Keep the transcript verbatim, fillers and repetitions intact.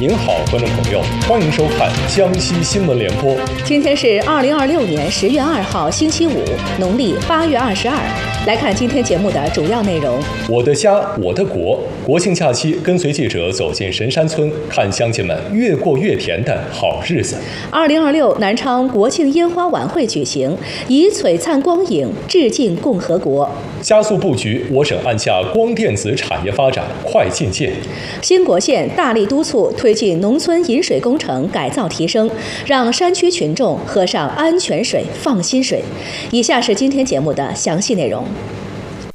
您好，观众朋友，欢迎收看江西新闻联播。 今天是二零二六年十月二号，星期五，农历八月二十二。来看今天节目的主要内容。 我的家，我的国。国庆假期，跟随记者走进神山村，看乡亲们越过越甜的好日子。 二零二六南昌国庆烟花晚会举行，以璀璨光影致敬共和国。 加速布局我省按下光电子产业发展快进键。 兴国县大力督促推进农村饮水工程改造提升，让山区群众喝上安全水、放心水。以下是今天节目的详细内容。